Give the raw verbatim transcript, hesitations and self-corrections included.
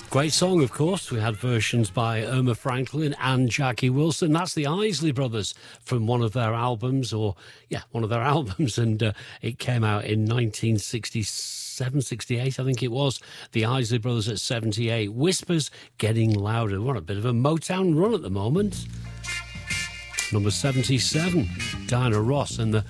Great song, of course. We had versions by Irma Franklin and Jackie Wilson. That's the Isley Brothers from one of their albums, or, yeah, one of their albums. And uh, it came out in nineteen sixty-seven, sixty-eight, I think it was. The Isley Brothers at seventy-eight. Whispers Getting Louder. We're on a bit of a Motown run at the moment. Number seventy-seven, Diana Ross and the